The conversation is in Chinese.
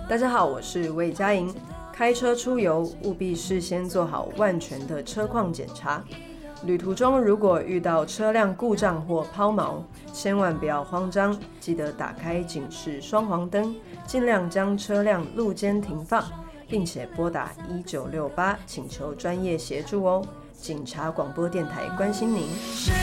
大家好，我是魏佳莹。开车出游务必事先做好万全的车况检查。旅途中如果遇到车辆故障或抛锚，千万不要慌张，记得打开警示双黄灯，尽量将车辆路肩停放，并且拨打1968请求专业协助哦。警察广播电台关心您。